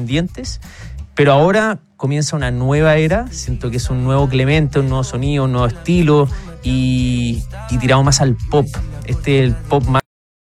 independientes, pero ahora comienza una nueva era. Siento que es un nuevo Clemente, un nuevo sonido, un nuevo estilo y tirado más al pop. El pop más